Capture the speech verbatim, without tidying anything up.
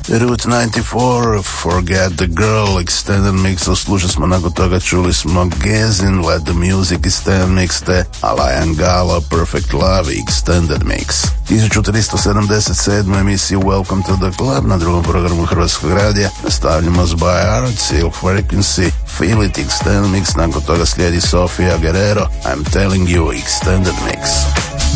Route ninety-four, Forget the Girl, Extended Mix, slušali smo, nakon toga čuli smo Gazin, Let the Music, Extended Mix, te Alain Gala, Perfect Love, Extended Mix. tisuću tristo sedamdeset sedma emisiju Welcome to the Club na drugom programu Hrvatskog radija nastavljamo s By Art, Silk Frequency, Feel It, Extended Mix, nakon toga slijedi Sofia Guerrero, I'm Telling You, Extended Mix.